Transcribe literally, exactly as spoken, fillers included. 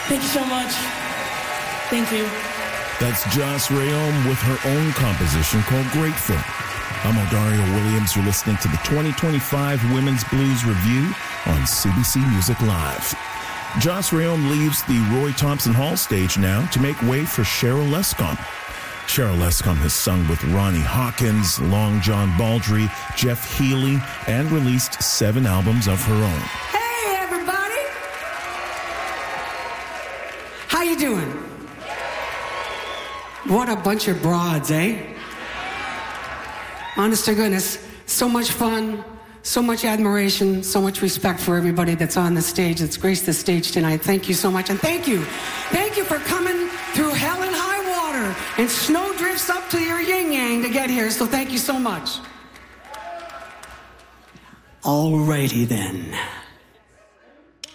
Thank you so much. Thank you. That's Joss Rayom with her own composition called Grateful. I'm Odario Williams. You're listening to the twenty twenty-five Women's Blues Review on C B C Music Live. Joss Rayom leaves the Roy Thompson Hall stage now to make way for Cheryl Lescom. Cheryl Lescom has sung with Ronnie Hawkins, Long John Baldry, Jeff Healey, and released seven albums of her own. Hey, everybody! How you doing? What a bunch of broads, eh? Honest to goodness, so much fun, so much admiration, so much respect for everybody that's on the stage, that's graced the stage tonight. Thank you so much, and thank you. Thank you for coming through hell and high water and snow drifts up to your yin-yang to get here, so thank you so much. All righty then.